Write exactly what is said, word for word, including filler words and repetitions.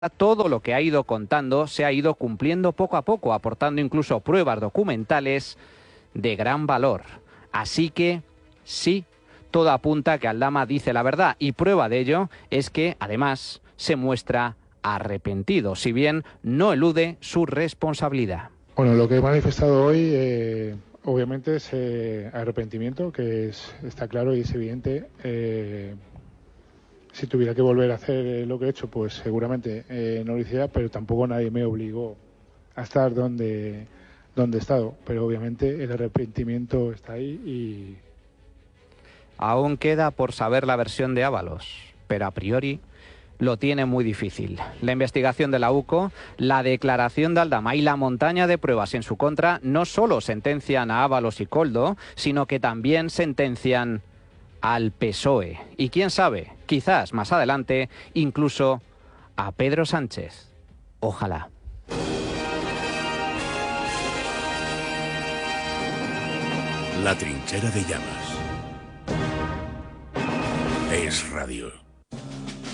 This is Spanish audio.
todo lo que ha ido contando se ha ido cumpliendo poco a poco, aportando incluso pruebas documentales de gran valor. Así que sí, todo apunta a que Aldama dice la verdad, y prueba de ello es que además se muestra arrepentido, si bien no elude su responsabilidad. Bueno, lo que he manifestado hoy eh, obviamente es eh, arrepentimiento, que es, está claro y es evidente. Eh, si tuviera que volver a hacer eh, lo que he hecho, pues seguramente eh, no lo hiciera, pero tampoco nadie me obligó a estar donde, donde he estado. Pero obviamente el arrepentimiento está ahí y... Aún queda por saber la versión de Ábalos, pero a priori lo tiene muy difícil. La investigación de la U C O, la declaración de Aldama y la montaña de pruebas en su contra no solo sentencian a Ábalos y Koldo, sino que también sentencian al P S O E. Y quién sabe, quizás más adelante, incluso a Pedro Sánchez. Ojalá. La trinchera de llamas. Es radio.